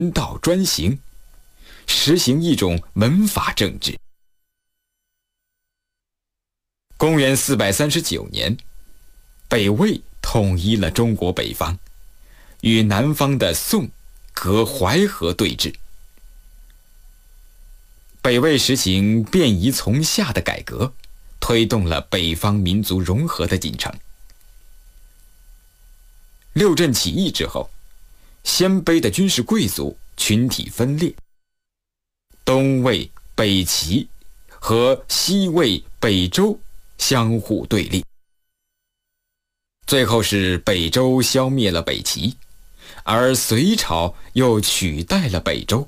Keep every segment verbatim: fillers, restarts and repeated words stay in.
道专行，实行一种门阀政治。公元四百三十九年，北魏统一了中国北方，与南方的宋隔淮河对峙。北魏实行便夷从夏的改革，推动了北方民族融合的进程。六镇起义之后，鲜卑的军事贵族群体分裂，东魏、北齐和西魏、北周相互对立，最后是北周消灭了北齐，而隋朝又取代了北周。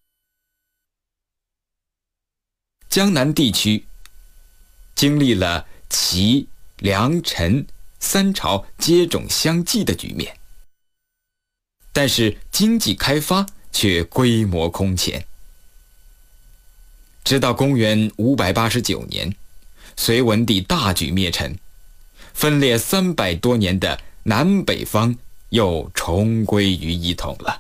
江南地区经历了齐、梁、陈三朝接踵相继的局面，但是经济开发却规模空前。直到公元五百八十九年，隋文帝大举灭陈，分裂三百多年的南北方又重归于一统了。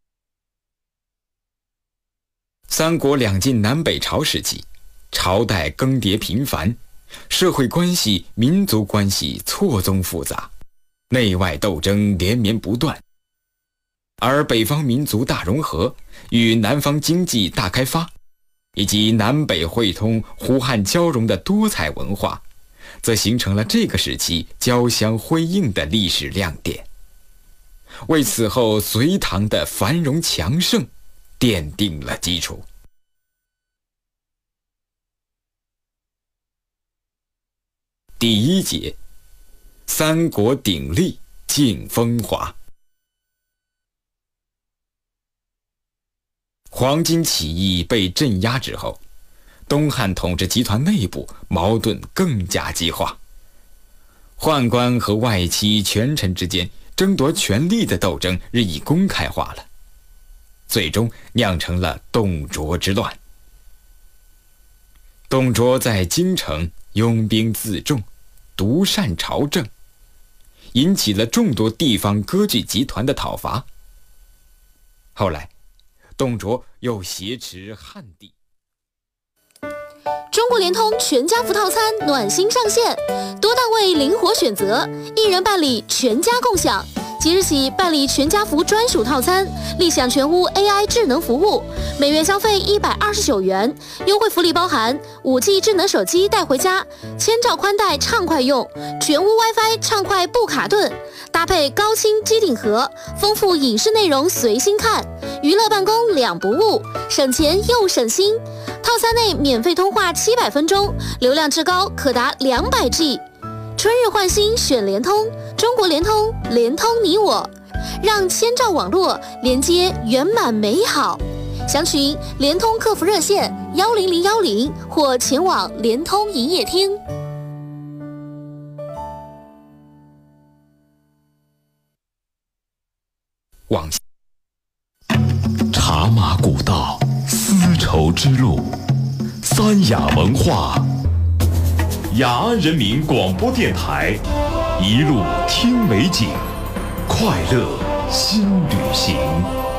三国两晋南北朝时期，朝代更迭频繁，社会关系、民族关系错综复杂，内外斗争连绵不断。而北方民族大融合与南方经济大开发，以及南北汇通、胡汉交融的多彩文化，则形成了这个时期交相辉映的历史亮点，为此后隋唐的繁荣强盛奠定了基础。第一节，三国鼎立尽风华。黄巾起义被镇压之后，东汉统治集团内部矛盾更加激化，宦官和外戚权臣之间争夺权力的斗争日益公开化了，最终酿成了董卓之乱。董卓在京城拥兵自重，独擅朝政，引起了众多地方割据集团的讨伐。后来董卓又挟持汉帝。 中国联通全家福套餐暖心上线，多档位灵活选择，一人办理全家共享。即日起办理全家福专属套餐，立享全屋 A I 智能服务，每月消费一百二十九元，优惠福利包含五 G 智能手机带回家，千兆宽带畅快用，全屋 WiFi 畅快不卡顿，搭配高清机顶盒，丰富影视内容随心看，娱乐办公两不误，省钱又省心。套餐内免费通话七百分钟，流量至高可达两百 G。春日换新选联通，中国联通，联通你我，让千兆网络连接圆满美好。详询联通客服热线幺零零幺零或前往联通营业厅。 往茶马古道，丝绸之路，三雅文化。雅安人民广播电台，一路听美景，快乐新旅行。